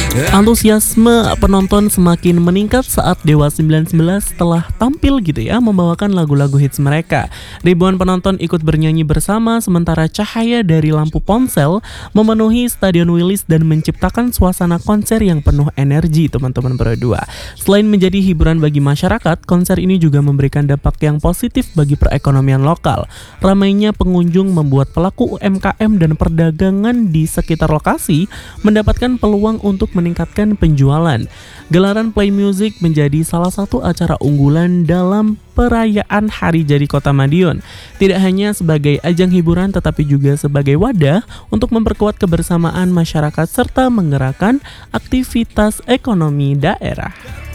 Antusiasme penonton semakin meningkat saat Dewa 19 telah tampil gitu ya, membawakan lagu-lagu hits mereka. Ribuan penonton ikut bernyanyi bersama sementara cahaya dari lampu ponsel memenuhi Stadion Wilis dan menciptakan suasana konser yang penuh energi, teman-teman berdua. Selain menjadi hiburan bagi masyarakat, konser ini juga memberikan dampak yang positif bagi perekonomian lokal. Ramainya pengunjung membuat pelaku UMKM dan perdagangan di sekitar lokasi mendapatkan peluang untuk meningkatkan penjualan. Gelaran Play Music menjadi salah satu acara unggulan dalam perayaan Hari Jadi Kota Madiun. Tidak hanya sebagai ajang hiburan tetapi juga sebagai wadah untuk memperkuat kebersamaan masyarakat serta menggerakkan aktivitas ekonomi daerah.